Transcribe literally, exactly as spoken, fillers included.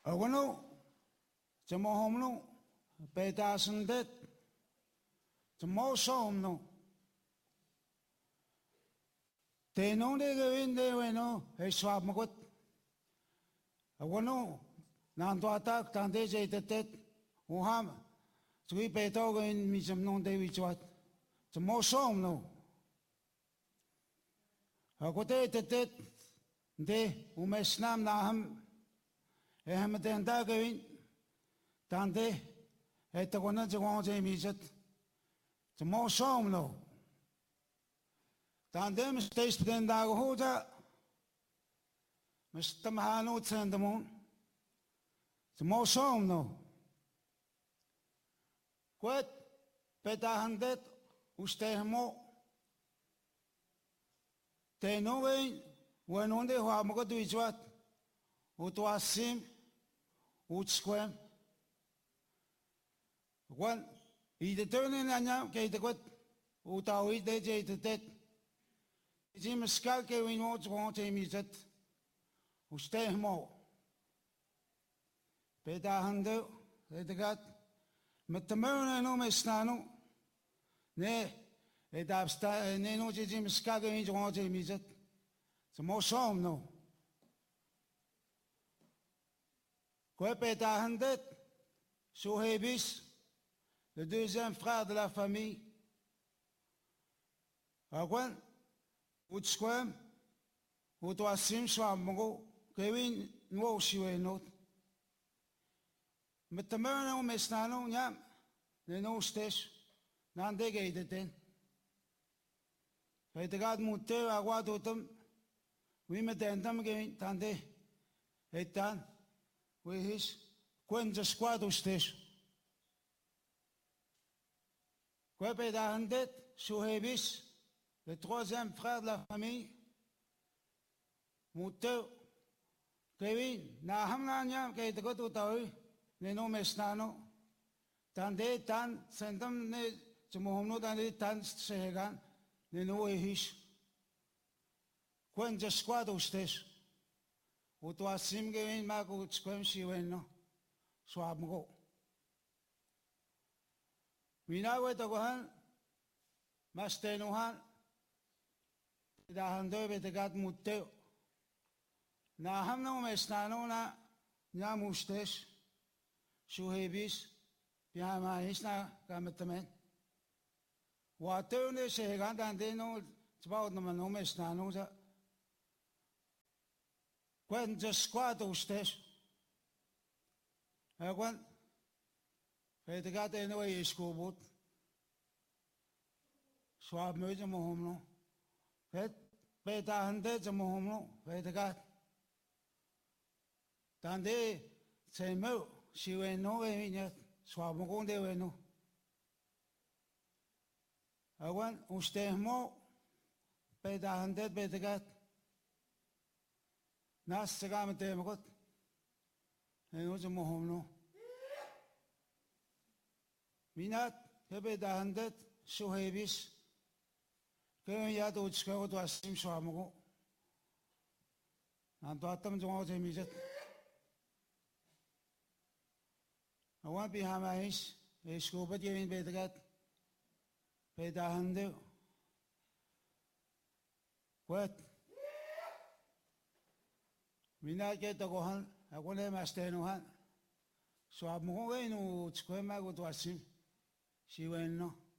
Agano, Jamohomno, Petasendet, Jamosomno. Tenong de gawin de weno, e swab magot. Agano, Nanto atak, Tante Jaytet, Uham, Sui Peto in Misam de Wichwat, Jamosomno. Agote tetet, de Umesnam Naham. Ehem ten dagawin, tante, et the one that wants a visit. The more song no. Tante mistakes then dagohoda. Mister Mahano send the moon. The more song no. Quet petahandet ustehmo. Te no way when on the Hamago do it what? Utuasim. Utsquam. One, he determined Anya, Kate Quet, Utawi, they say to that. Jim Skalke, we know want him is that. Who stay more. Peta Hando, they got. Metamurna no Mestano. Nay, it absta, and they know Jim Skalke, we want him is that. The more song, no. Kwepetahandet, Sohebis, le deuxième frère de la famille. Agwan, Utsquam, Utoasim Swamongo, Kevin no Shiwe note. Metamerno Mesnano, Yam, the no stage, Nandegated then. Petagad Mute, Aguadotum, we met them again, Tande, Etan. We his quinze squad station. Quepedahandet, Souhebis, le troisième frère de la famille. Moutou, Kevin, Nahamnanya, qui est de Gototaui, les noms Mestano. Tande, Tan, Sendam, ne, Timohono, dans les Tan, Sehegan, les noms his. Quinze squad station. Utuasim gawin mago utsquam siwen no swab mo. Minawe tagohan mastenuhan idahando betegat mutteo. Na hamno mesnano na nyamustesh shuhebis piamahis na kametamen. Watone sehegan dandeno tsbaud na no mesnano za. When the squad usted, I went, I got anyway school boat. Swab Museum Homo, Pet Beta Hundred Mohomo, Pet got. Tande, say mo, she went no way yet, Swab Mogonde weno. I went, Uste mo, Beta Hundred Beta got. Nas segame te magot. E no mo homno. Minat hebe da handet sohebis. Ke ya do tsko do asim so amogo. Nan do atam jo je mijet. Awan bi hamais e sko bat yevin bedagat. Be da hande. What? Mina get the gohan, I go name as Tenuhan. So I'm going to Square Mago to Asim. She went no.